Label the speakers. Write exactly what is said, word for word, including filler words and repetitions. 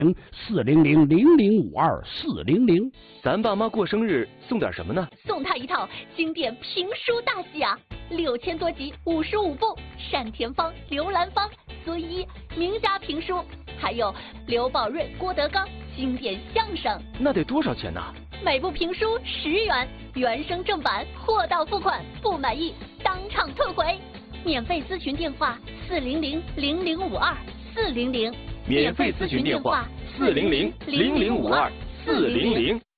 Speaker 1: 四零零零零五二四零零。
Speaker 2: 咱爸妈过生日送点什么呢？
Speaker 3: 送他一套经典评书大戏啊，六千多集，五十五部，单田芳、刘兰芳、孙一名家评书，还有刘宝瑞、郭德纲经典相声。
Speaker 2: 那得多少钱呢？
Speaker 3: 每部评书十元，原声正版，货到付款，不满意当场退回。免费咨询电话：四零零零零五二四零零。
Speaker 2: 免费咨询电话：四零零零零五二四零零。